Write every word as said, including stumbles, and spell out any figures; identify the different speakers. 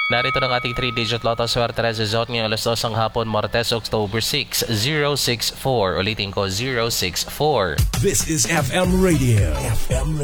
Speaker 1: Narito ng ating three-digit Lotto Swerte Result ngayong alas dos ng hapon, Martes, October six, zero six four. Ulitin ko, zero six four.
Speaker 2: This is F M Radio. F M Radio.